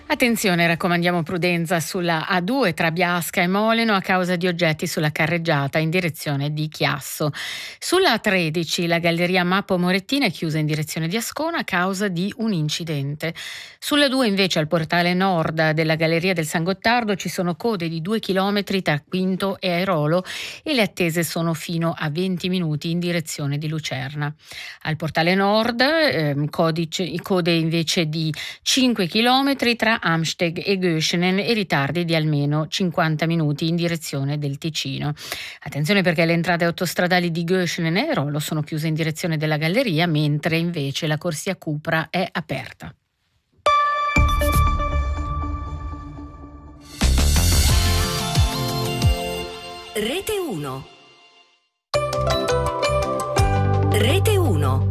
Attenzione, raccomandiamo prudenza sulla A2 tra Biasca e Moleno a causa di oggetti sulla carreggiata in direzione di Chiasso. Sulla A13 la galleria Mappo Morettina è chiusa in direzione di Ascona a causa di un incidente. Sulla 2 invece al portale nord della galleria del San Gottardo ci sono code di 2 chilometri tra Quinto e Airolo e le attese sono fino a 20 minuti in direzione di Lucerna. Al portale nord code invece di 5 chilometri tra Amsteg e Göschenen e ritardi di almeno 50 minuti in direzione del Ticino. Attenzione perché le entrate autostradali di Göschenen e Airolo sono chiuse in direzione della galleria, mentre invece la corsia Cupra è aperta. Rete 1. Rete 1.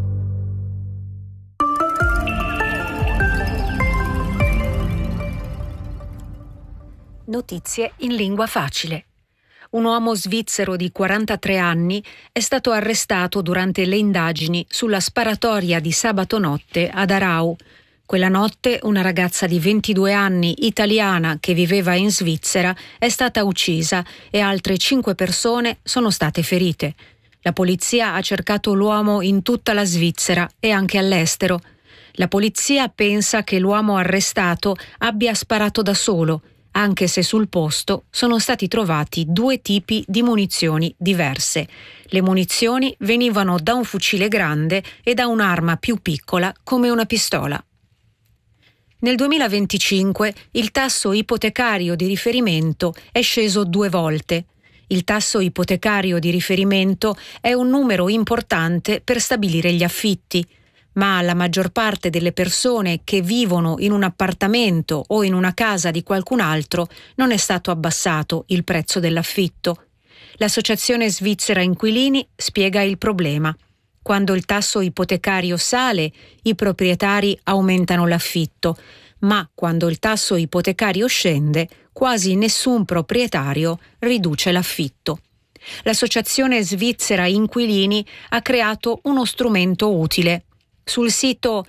Notizie in lingua facile. Un uomo svizzero di 43 anni è stato arrestato durante le indagini sulla sparatoria di sabato notte ad Aarau. Quella notte una ragazza di 22 anni italiana che viveva in Svizzera è stata uccisa e altre 5 persone sono state ferite. La polizia ha cercato l'uomo in tutta la Svizzera e anche all'estero. La polizia pensa che l'uomo arrestato abbia sparato da solo, anche se sul posto sono stati trovati 2 tipi di munizioni diverse. Le munizioni venivano da un fucile grande e da un'arma più piccola come una pistola. Nel 2025 il tasso ipotecario di riferimento è sceso 2 volte. Il tasso ipotecario di riferimento è un numero importante per stabilire gli affitti, ma la maggior parte delle persone che vivono in un appartamento o in una casa di qualcun altro non è stato abbassato il prezzo dell'affitto. L'Associazione Svizzera Inquilini spiega il problema. Quando il tasso ipotecario sale, i proprietari aumentano l'affitto, ma quando il tasso ipotecario scende, quasi nessun proprietario riduce l'affitto. L'Associazione Svizzera Inquilini ha creato uno strumento utile. Sul sito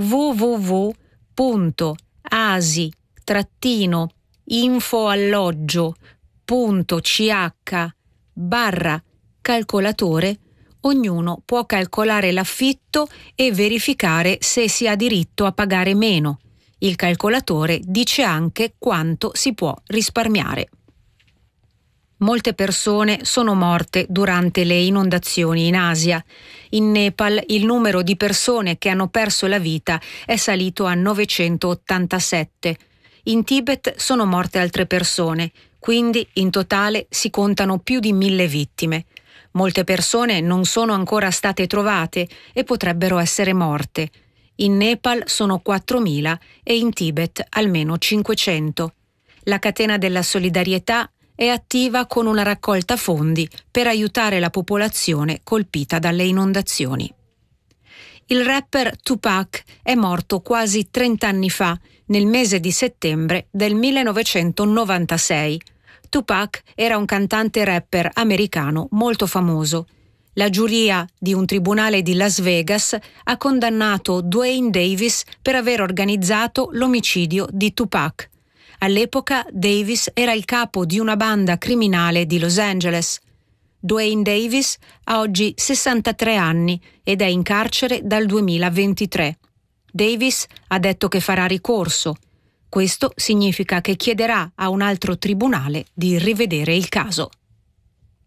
www.asi-infoalloggio.ch/calcolatore ognuno può calcolare l'affitto e verificare se si ha diritto a pagare meno. Il calcolatore dice anche quanto si può risparmiare. Molte persone sono morte durante le inondazioni in Asia. In Nepal il numero di persone che hanno perso la vita è salito a 987. In Tibet sono morte altre persone, quindi in totale si contano più di 1000 vittime. Molte persone non sono ancora state trovate e potrebbero essere morte. In Nepal sono 4.000 e in Tibet almeno 500. La catena della solidarietà è attiva con una raccolta fondi per aiutare la popolazione colpita dalle inondazioni. Il rapper Tupac è morto quasi 30 anni fa, nel mese di settembre del 1996. Tupac era un cantante rapper americano molto famoso. La giuria di un tribunale di Las Vegas ha condannato Duane Davis per aver organizzato l'omicidio di Tupac. All'epoca Davis era il capo di una banda criminale di Los Angeles. Duane Davis ha oggi 63 anni ed è in carcere dal 2023. Davis ha detto che farà ricorso. Questo significa che chiederà a un altro tribunale di rivedere il caso.